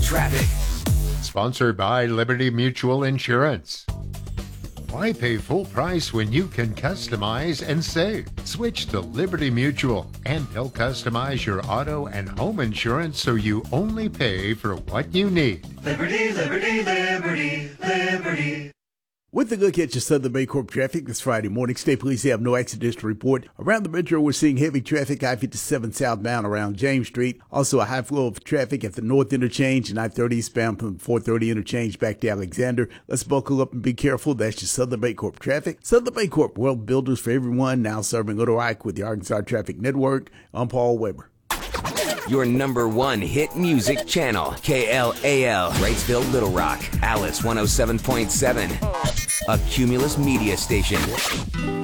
traffic. Sponsored by Liberty Mutual Insurance. Why pay full price when you can customize and save? Switch to Liberty Mutual, and they'll customize your auto and home insurance so you only pay for what you need. Liberty, liberty, liberty, liberty. With a look at your Southern Baycorp traffic this Friday morning, State Police have no accidents to report. Around the metro, we're seeing heavy traffic I-57 southbound around James Street. Also, a high flow of traffic at the North Interchange and I-30 eastbound from 430 Interchange back to Alexander. Let's buckle up and be careful. That's your Southern Baycorp traffic. Southern Baycorp, world builders for everyone, now serving Little Rock with the Arkansas Traffic Network. I'm Paul Weber. Your number one hit music channel, KLAL, Wrightsville, Little Rock, Alice 107.7, a Cumulus media station.